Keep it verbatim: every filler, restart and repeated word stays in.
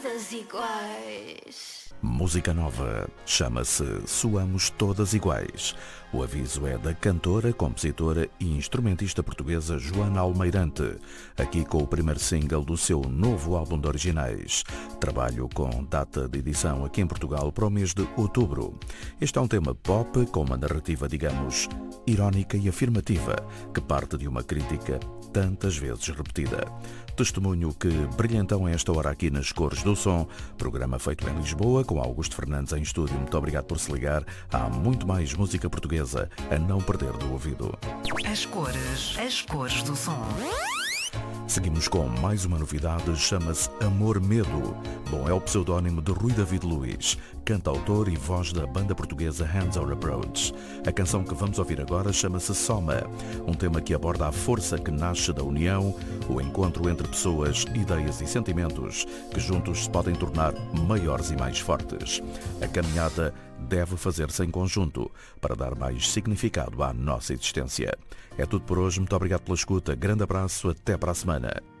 todas iguais. Música nova, chama-se Soamos Todas Iguais. O aviso é da cantora, compositora e instrumentista portuguesa Joana Almeirante, aqui com o primeiro single do seu novo álbum de originais. Trabalho com data de edição aqui em Portugal para o mês de outubro. Este é um tema pop com uma narrativa, digamos, irónica e afirmativa, que parte de uma crítica tantas vezes repetida. Testemunho que brilha então a esta hora aqui nas Cores do Som, programa feito em Lisboa com Augusto Fernandes em estúdio. Muito obrigado por se ligar. Há muito mais música portuguesa a não perder do ouvido. As cores, as cores do som. Seguimos com mais uma novidade, chama-se Amor Medo. Bom, é o pseudónimo de Rui David Luiz, cantautor e voz da banda portuguesa Hands Our Approach. A canção que vamos ouvir agora chama-se Soma, um tema que aborda a força que nasce da união, o encontro entre pessoas, ideias e sentimentos que juntos se podem tornar maiores e mais fortes. A caminhada deve fazer-se em conjunto para dar mais significado à nossa existência. É tudo por hoje, muito obrigado pela escuta, grande abraço, até para a semana.